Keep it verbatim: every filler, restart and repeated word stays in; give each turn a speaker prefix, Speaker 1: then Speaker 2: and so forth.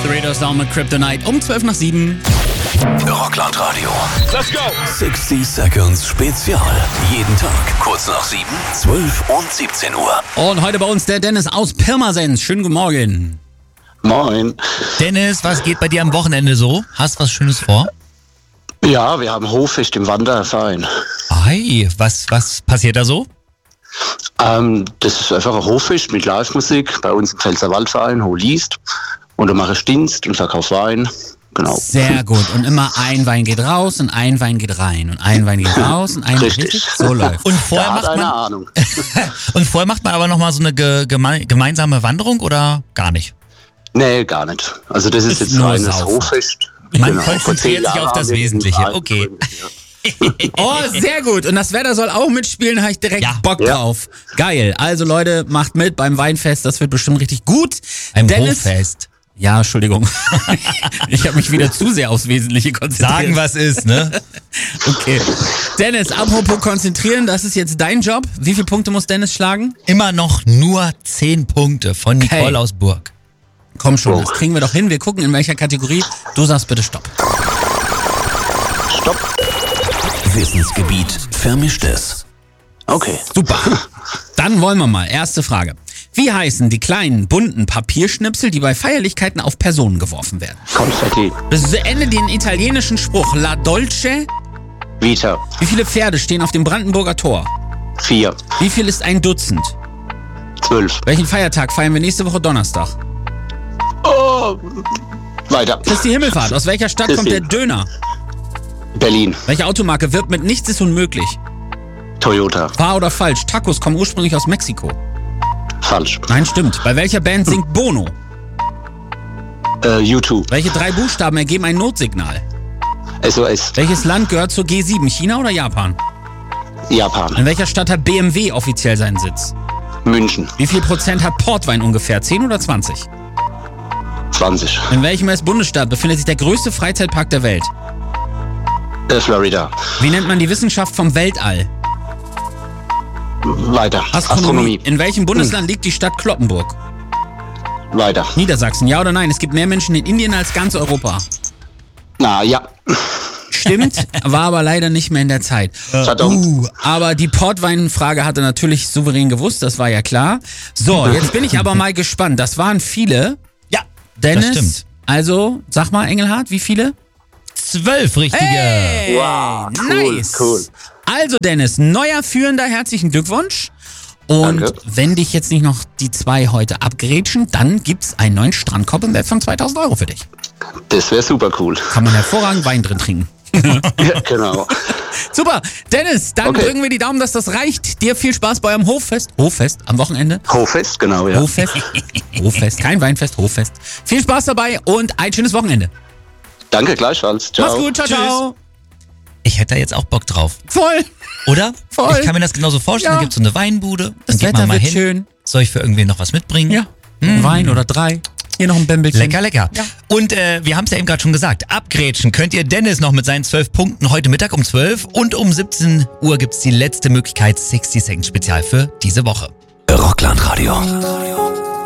Speaker 1: Three Doors Down mit Kryptonite um zwölf nach sieben.
Speaker 2: Rockland Radio.
Speaker 3: Let's go!
Speaker 2: sechzig Seconds Spezial. Jeden Tag kurz nach sieben, zwölf und siebzehn Uhr.
Speaker 1: Und heute bei uns der Dennis aus Pirmasens. Schönen guten Morgen.
Speaker 4: Moin.
Speaker 5: Dennis, was geht bei dir am Wochenende so? Hast du was Schönes vor?
Speaker 4: Ja, wir haben Hoffest im Wanderverein.
Speaker 5: Ei, was, was passiert da so?
Speaker 4: Ähm, das ist einfach ein Hoffest mit Live-Musik bei uns im Pfälzerwaldverein, Holiest. Und da mache ich Dienst und verkaufe Wein. Genau.
Speaker 1: Sehr gut. Und immer ein Wein geht raus und ein Wein geht rein. Und ein Wein geht raus und ein Wein
Speaker 4: Richtig.
Speaker 1: geht so läuft.
Speaker 5: Und vorher
Speaker 4: Da hat
Speaker 5: macht
Speaker 4: eine
Speaker 5: man
Speaker 4: Ahnung.
Speaker 5: und vorher macht man aber noch mal so eine ge geme gemeinsame Wanderung oder gar nicht?
Speaker 4: Nee, gar nicht. Also das ist,
Speaker 1: Ist
Speaker 4: jetzt
Speaker 1: nur
Speaker 4: reines
Speaker 1: Saufen.
Speaker 4: Hoffest.
Speaker 5: Man
Speaker 4: Vor
Speaker 5: konzentriert
Speaker 4: zehn
Speaker 5: sich
Speaker 4: Jahren
Speaker 5: auf das
Speaker 4: haben wir diesen
Speaker 5: Wesentliche.
Speaker 4: Verein
Speaker 5: Okay.
Speaker 4: gegründet, ja.
Speaker 1: Oh, sehr gut. Und das Wetter soll auch mitspielen, habe ich direkt
Speaker 5: Ja.
Speaker 1: Bock
Speaker 4: Ja.
Speaker 1: drauf. Geil. Also Leute, macht mit beim Weinfest, das wird bestimmt richtig gut.
Speaker 5: Ein
Speaker 1: Dennis,
Speaker 5: Hoffest.
Speaker 1: Ja, Entschuldigung. Ich habe mich wieder zu sehr aufs Wesentliche konzentriert.
Speaker 5: Sagen, was ist, ne?
Speaker 1: Okay. Dennis, apropos konzentrieren, das ist jetzt dein Job. Wie viele Punkte muss Dennis schlagen?
Speaker 5: Immer noch nur zehn Punkte von Nicole
Speaker 1: Okay.
Speaker 5: aus Burg.
Speaker 1: Komm schon,
Speaker 4: Oh.
Speaker 1: das kriegen wir doch hin. Wir gucken, in welcher Kategorie. Du sagst bitte Stopp.
Speaker 4: Stopp.
Speaker 2: Wissensgebiet Vermischtes.
Speaker 4: Okay.
Speaker 1: Super. Dann wollen wir mal. Erste Frage. Wie heißen die kleinen, bunten Papierschnipsel, die bei Feierlichkeiten auf Personen geworfen werden?
Speaker 4: Konfetti.
Speaker 1: Beende den italienischen Spruch La Dolce.
Speaker 4: Vita.
Speaker 1: Wie viele Pferde stehen auf dem Brandenburger Tor?
Speaker 4: Vier.
Speaker 1: Wie viel ist ein Dutzend?
Speaker 4: Zwölf.
Speaker 1: Welchen Feiertag feiern wir nächste Woche Donnerstag?
Speaker 4: Oh. Weiter.
Speaker 1: Christi Himmelfahrt. Aus welcher Stadt
Speaker 4: Christi.
Speaker 1: kommt der Döner?
Speaker 4: Berlin.
Speaker 1: Welche Automarke wirbt mit Nichts ist unmöglich?
Speaker 4: Toyota.
Speaker 1: Wahr oder falsch? Tacos kommen ursprünglich aus Mexiko.
Speaker 4: Falsch.
Speaker 1: Nein, stimmt. Bei welcher Band singt Bono?
Speaker 4: Äh, U zwei.
Speaker 1: Welche drei Buchstaben ergeben ein Notsignal?
Speaker 4: S O S.
Speaker 1: Welches Land gehört zur G sieben? China oder Japan?
Speaker 4: Japan.
Speaker 1: In welcher Stadt hat B M W offiziell seinen Sitz?
Speaker 4: München.
Speaker 1: Wie viel Prozent hat Portwein ungefähr? zehn oder zwanzig?
Speaker 4: zwanzig.
Speaker 1: In welchem U S-Bundesstaat befindet sich der größte Freizeitpark der Welt?
Speaker 4: Äh, Florida.
Speaker 1: Wie nennt man die Wissenschaft vom Weltall?
Speaker 4: Weiter.
Speaker 1: Astronomie. In welchem Bundesland liegt die Stadt Cloppenburg?
Speaker 4: Weiter.
Speaker 1: Niedersachsen, ja oder nein? Es gibt mehr Menschen in Indien als ganz Europa.
Speaker 4: Na ja.
Speaker 1: Stimmt, war aber leider nicht mehr in der Zeit.
Speaker 4: Verdammt.
Speaker 1: Uh, aber die Portweinfrage hatte natürlich souverän gewusst, das war ja klar. So, jetzt bin ich aber mal gespannt. Das waren viele.
Speaker 5: Ja,
Speaker 1: Dennis,
Speaker 5: das stimmt.
Speaker 1: also, sag mal, Engelhardt, wie viele?
Speaker 5: Zwölf richtige.
Speaker 1: Hey,
Speaker 4: Wow, cool,
Speaker 1: nice.
Speaker 4: cool.
Speaker 1: Also Dennis, neuer Führender, herzlichen Glückwunsch. Und
Speaker 4: Danke.
Speaker 1: wenn dich jetzt nicht noch die zwei heute abgrätschen, dann gibt's einen neuen Strandkorb im Wert von zweitausend Euro für dich.
Speaker 4: Das wäre super cool.
Speaker 1: Kann man hervorragend Wein drin trinken.
Speaker 4: Ja, genau.
Speaker 1: Super, Dennis, dann
Speaker 4: Okay.
Speaker 1: drücken wir die Daumen, dass das reicht. Dir viel Spaß bei eurem Hoffest. Hoffest am Wochenende.
Speaker 4: Hoffest, genau, ja.
Speaker 1: Hoffest. Hoffest, kein Weinfest, Hoffest. Viel Spaß dabei und ein schönes Wochenende.
Speaker 4: Danke, gleichfalls. Ciao.
Speaker 1: Mach's gut, ciao,
Speaker 5: Tschüss.
Speaker 1: ciao.
Speaker 5: Ich hätte da jetzt auch Bock drauf.
Speaker 1: Voll.
Speaker 5: Oder?
Speaker 1: Voll.
Speaker 5: Ich kann mir das genauso vorstellen.
Speaker 1: Ja.
Speaker 5: Da gibt's so eine Weinbude.
Speaker 1: Das
Speaker 5: Dann geht
Speaker 1: Wetter
Speaker 5: man mal
Speaker 1: wird
Speaker 5: hin.
Speaker 1: schön.
Speaker 5: Soll ich für irgendwen noch was mitbringen?
Speaker 1: Ja. Wein oder drei. Hier noch ein Bämbelchen.
Speaker 5: Lecker, lecker.
Speaker 1: Ja.
Speaker 5: Und äh, wir haben es ja eben gerade schon gesagt, abgrätschen könnt ihr Dennis noch mit seinen zwölf Punkten heute Mittag um zwölf und um siebzehn Uhr gibt's die letzte Möglichkeit sechzig Seconds Spezial für diese Woche.
Speaker 2: Rockland Radio.